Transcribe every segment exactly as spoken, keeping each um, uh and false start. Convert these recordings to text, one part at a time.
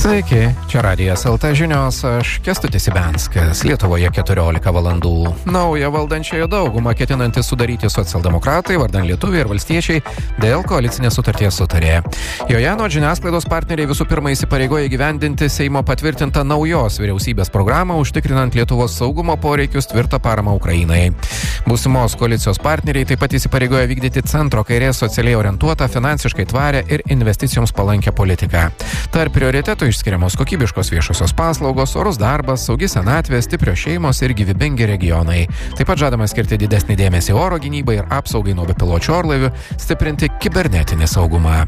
Sveiki, čia Radijas L T žinios, aš Kęstutis Ibenskas, Lietuvoje keturiolika valandų. Naują valdančiąją daugumą ketinantys sudaryti socialdemokratai, vardan lietuviai ir valstiečiai dėl koalicinės sutarties sutarė. Joje nuo žiniasklaidos partneriai visų pirma įsipareigoja įgyvendinti Seimo patvirtintą naujos vyriausybės programą, užtikrinant Lietuvos saugumo poreikius, tvirtą paramą Ukrainai. Būsimos koalicijos partneriai taip pat įsipareigoja vykdyti centro kairės socialiai orientuotą, finansiškai tvarę ir investicijoms palankę politiką. Tarp prioritetų išskiriamos kokybiškos viešosios paslaugos, orus darbas, saugi senatvė, stiprios šeimos ir gyvybingi regionai. Taip pat žadama skirti didesnį dėmesį oro gynybai ir apsaugai nuo bepiločių orlaivių, stiprinti kibernetinį saugumą.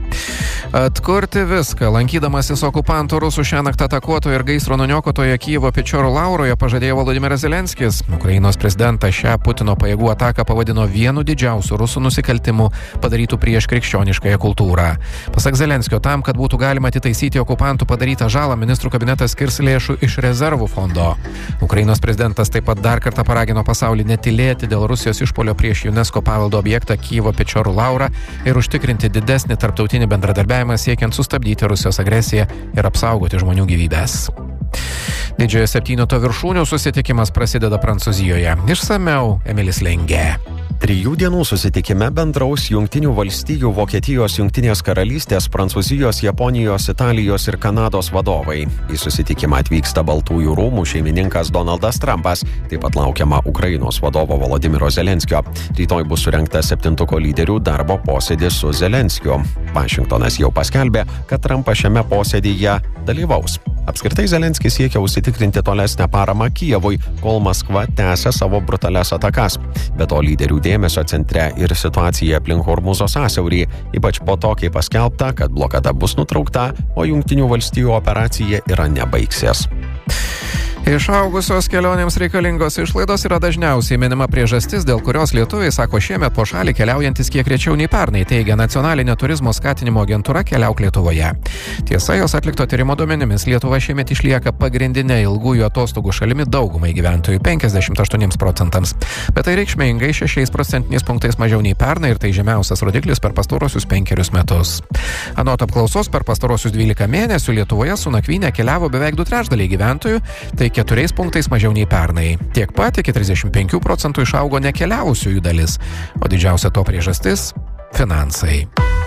Atkurti viską, lankydamasis okupantų rusų šiąnakt atakuotoje ir gaisro nuniokotoje Kijevo Pečorų Lauroje pažadėjo Volodymyras Zelenskis. Ukrainos prezidentas šią Putino pajėgų ataką pavadino vienu didžiausių rusų nusikaltimų padarytų prieš krikščioniškąją kultūrą. Pasak Zelenskio, tam, kad būtų galima atitaisyti okupantų padarytą žalą, ministrų kabinetas skirs lėšų iš rezervų fondo. Ukrainos prezidentas taip pat dar kartą paragino pasaulį netylėti dėl Rusijos išpuolio prieš UNESCO paveldo objektą Kijevo Pečorų Laurą ir užtikrinti didesnį tarptautinį bendradarbiavimą siekiant sustabdyti Rusijos agresiją ir apsaugoti žmonių gyvybes. Didžiojo septyneto viršūnių susitikimas prasideda Prancūzijoje. Išsamiau Emilis Lengė. Trijų dienų susitikime bendraus Jungtinių valstijų, Vokietijos, Jungtinės karalystės, Prancūzijos, Japonijos, Italijos ir Kanados vadovai. Į susitikimą atvyksta Baltųjų rūmų šeimininkas Donaldas Trumpas, taip pat laukiama Ukrainos vadovo Volodymyro Zelenskio. Rytoj bus surengtas septintuko lyderių darbo posėdis su Zelenskiu. Vašingtonas jau paskelbė, kad Trumpas šiame posėdyje dalyvaus. Apskritai Zelenskis siekia užsitikrinti tolesnę paramą Kijevui, kol Maskva tęsia savo brutalias atakas. Be to lyderių dėmesio centre ir situacija aplink Hormūzo sąsiaurį, ypač po to, kai paskelbta, kad blokada bus nutraukta, o Jungtinių valstijų operacija yra nebaigsis. Išaugusios kelionėms reikalingos išlaidos yra dažniausiai minima priežastis, dėl kurios lietuviai, sako, šiemet po šalį keliaujantis kiek rečiau nei pernai, teigia Nacionalinė turizmo skatinimo agentūra Keliauk Lietuvoje. Tiesa, jos atlikto tyrimo duomenimis Lietuva šiemet išlieka pagrindinė ilgųjų atostogų šalimi daugumai gyventojų penkiasdešimt aštuoniems procentams. Bet tai reikšmingai šešiais procentiniais punktais mažiau nei pernai ir tai žemiausias rodiklis per pastarosius penkerius metus. Anot apklausos, per pastarosius dvylika mėnesių Lietuvoje su nakvyne keliavo beveik du trečdaliai gyventojų, tai keturiais punktais mažiau nei pernai. Tiek pat iki trisdešimt penkių procentų išaugo nekeliavusiųjų dalis, o didžiausia to priežastis – finansai.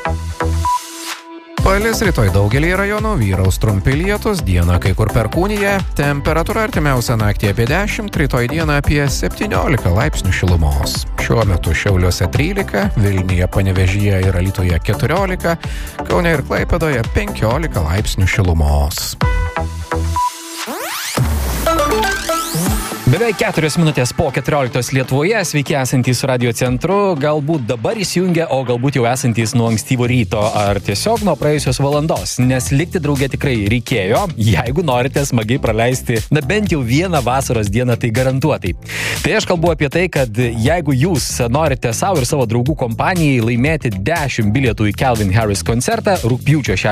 Palis rytoj daugelį rajonų, vyraus trumpi lietūs, dieną kai kur perkūnija, temperatūra artimiausią naktį apie dešimt, rytoj dieną apie septyniolika laipsnių šilumos. Šiuo metu Šiauliuose trylika, Vilniuje, Panevėžyje ir Alytuje keturiolika, Kaune ir Klaipėdoje penkiolika laipsnių šilumos. Beveik keturios minutės po keturioliktos Lietuvoje, sveiki esantys Radio centru, galbūt dabar įsijungia, o galbūt jau esantys nuo ankstyvo ryto ar tiesiog nuo praėjusios valandos, nes likti drauge tikrai reikėjo, jeigu norite smagiai praleisti na bent jau vieną vasaros dieną, tai garantuotai. Tai aš kalbu apie tai, kad jeigu jūs norite savo ir savo draugų kompanijai laimėti dešimt bilietų į Calvin Harris koncertą rugpjūčio šeštą